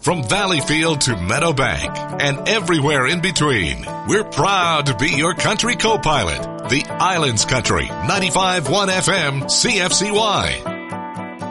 From Valleyfield to Meadowbank and everywhere in between, we're proud to be your country co-pilot. The Islands Country, 95.1 FM, CFCY.